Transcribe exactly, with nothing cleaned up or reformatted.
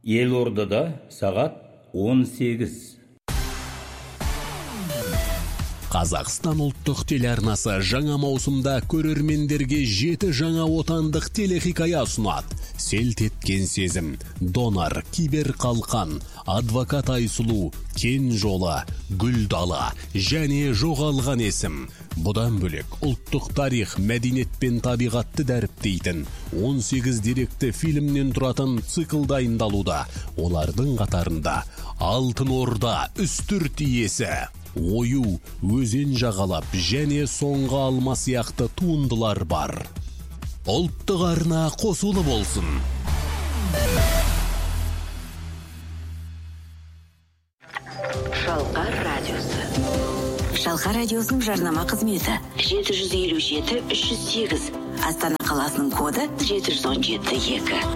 Елордада сағат он сегіз. Қазақстан ұлттық телеарнасы жаңа маусымда көрермендерге жеті жаңа отандық телехикая ұсынады. Селт еткен сезім, Донор, Киберқалқан, Адвокат Айсұлу, Кен жолы, Гүл дала және Жоғалған есім. Бұдан бөлек ұлттық тарих, мәдениет пен табиғатты дәріптейтін он сегіз деректі фильмнен тұратын цикл дайындалуда. Олардың қатарында Алтын Орда, Үстірт иесі, Ойу, Өзен жағалап және Соңғы алма сияқты туындылар бар. Ұлттық арна қосулы болсын. Шалқар радиосы. Шалқар радиосының жарнама қызметі жеті жүз елу жеті үш жүз сегіз. Астана қаласының коды жеті жүз он жеті екі.